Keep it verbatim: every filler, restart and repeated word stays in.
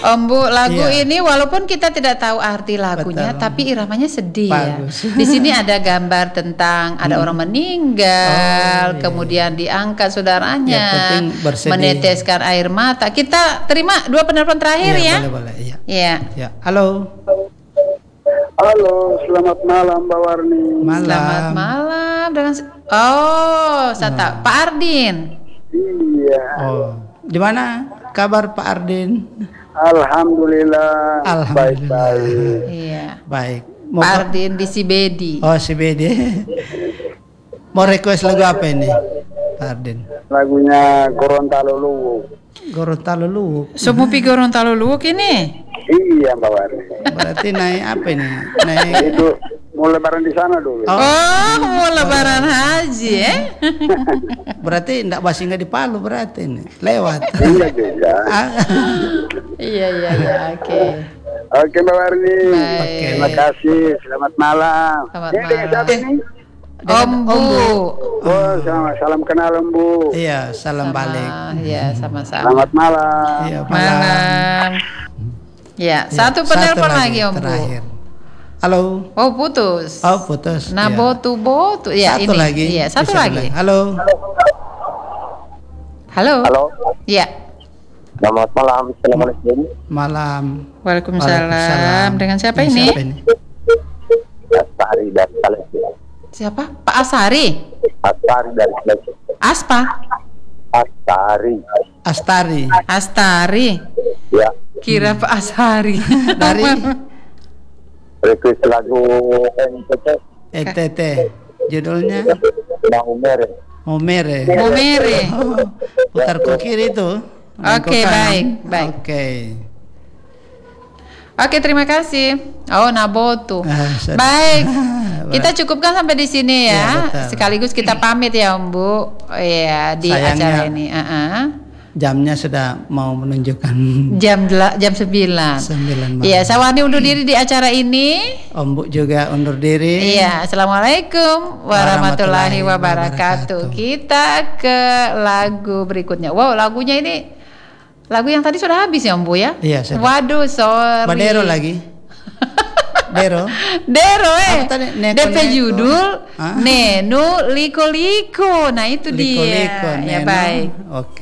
Om Bu, lagu Iya. ini walaupun kita tidak tahu arti lagunya, Betul. tapi iramanya sedih Bagus. ya. Di sini ada gambar tentang ada orang meninggal, Oh, iya, kemudian diangkat saudaranya, Yang penting bersedih. meneteskan air mata. Kita terima dua penelpon terakhir Iya, ya. boleh boleh. Iya. Iya. Ya. Halo. Halo, selamat malam Mbak Warni. Malam. Selamat malam dengan Oh, saya tahu. Pak Ardin. Iya, Oh, di mana kabar Pak Ardin? Alhamdulillah. Alhamdulillah. Baik-baik. Iya. Baik. Mau Pak Ardin di Sibedi. Oh, si Bede. Mau request lagu apa ini, Pak Ardin? Lagunya Gorontalo Luwu. Gorontalo Luwuk. Sumupi Gorontalo Luwuk ini. Iya Mbak Warni. Berarti naik apa ini? Naik. Itu mau lebaran di sana dulu. Oh. Oh, mau lebaran haji ya? Berarti enggak basi enggak di Palu berarti ini. Lewat. Iya juga. Ah, Iya iya iya, oke. Oke Mbak Warni. Baik. Terima kasih. Selamat malam. Selamat Ini dengan siapa malam. ini? Om Bu. Oh, sama salam kenal Om Bu. Iya, salam Sama- balik. Iya, sama-sama. Selamat malam. Iya, Malam. Ya, Ya, satu penelpon lagi, Om Bu. terakhir. Halo. Oh, putus. Oh, putus. Nah, Iya. botu botu. Ya, Satu ini. lagi. Iya, satu Bisa lagi. bilang. Halo. Halo. Halo. Iya. Selamat malam. Assalamualaikum. Malam. Waalaikumsalam. Waalaikumsalam. Dengan siapa Dengan ini? Siapa ini? Astari dari Malaysia. Siapa? Pak Asari. Astari dari Malaysia. Aspa. Astari. Astari. Astari. Ya. Kira Pak Asari. Dari Request lagu N T T. N T T. Judulnya Mau Mere. Momere. Momere. Oh, putar ke kiri itu. Oke, Ke kanan. baik, baik. Oke. Oke, terima kasih. Oh, Nabotu. Ah, sudah. Baik. Kita cukupkan sampai di sini Iya, ya. betul. Sekaligus kita pamit ya, Om Bu. Oh, iya, di Sayangnya- acara ini. Uh-uh. Jamnya sudah mau menunjukkan Jam dela- jam sembilan. sembilan malam. Iya, saya Wani undur diri di acara ini. Om Bu juga undur diri. Iya, assalamualaikum warahmatullahi Warahmatullahi wabarakatuh. wabarakatuh. Kita ke lagu berikutnya. Wow, lagunya ini lagu yang tadi sudah habis ya, Om Bu ya? Iya, sudah. Waduh, sorry. Badero lagi. Dero. Dero eh. Apa tadi? Neko, D P neko. judul Hah? Nenu Liko Liko. Nah, itu dia. Liko-liko. Ya Neno. baik. Oke.